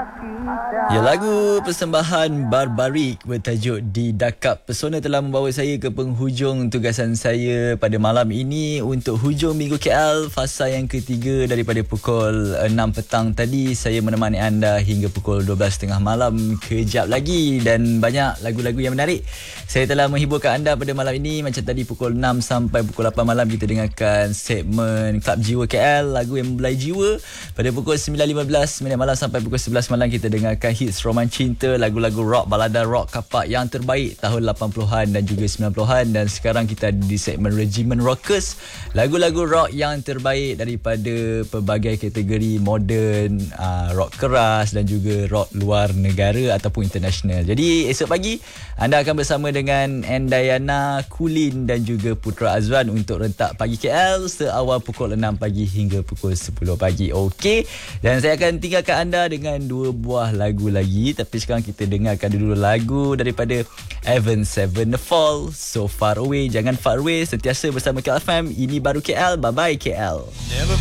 Ya, lagu persembahan Barbarik bertajuk Didakap Pesona telah membawa saya ke penghujung tugasan saya pada malam ini untuk hujung Minggu KL fasa yang ketiga daripada pukul 6 petang tadi. Saya menemani anda hingga pukul 12.30 malam kejap lagi, dan banyak lagu-lagu yang menarik saya telah menghiburkan anda pada malam ini. Macam tadi pukul 6 sampai pukul 8 malam kita dengarkan segmen Klub Jiwa KL, lagu yang membelai jiwa. Pada pukul 9.15 malam sampai pukul 11 malam kita dengarkan hits roman cinta, lagu-lagu rock, balada rock kapak yang terbaik tahun 80-an dan juga 90-an. Dan sekarang kita ada di segmen Regimen Rockers, lagu-lagu rock yang terbaik daripada pelbagai kategori moden, rock keras dan juga rock luar negara ataupun international. Jadi esok pagi anda akan bersama dengan Endayana, Kulin dan juga Putra Azwan untuk rentak pagi KL seawal pukul 6 pagi hingga pukul 10 pagi. Okey, dan saya akan tinggalkan anda dengan dua buah lagu lagi, tapi sekarang kita dengarkan dulu lagu daripada Avenged Sevenfold, So Far Away. Jangan far away, sentiasa bersama KL FM. Ini baru KL. Bye bye KL. Never